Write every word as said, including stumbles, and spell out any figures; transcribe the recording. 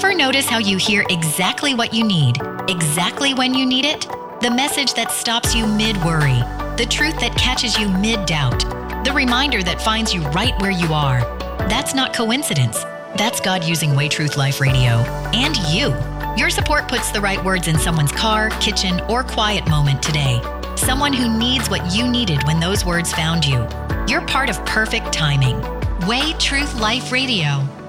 Ever notice how you hear exactly what you need, exactly when you need it? The message that stops you mid-worry, the truth that catches you mid-doubt, the reminder that finds you right where you are. That's not coincidence. That's God using Way Truth Life Radio. And you. Your support puts the right words in someone's car, kitchen, or quiet moment today. Someone who needs what you needed when those words found you. You're part of perfect timing. Way Truth Life Radio.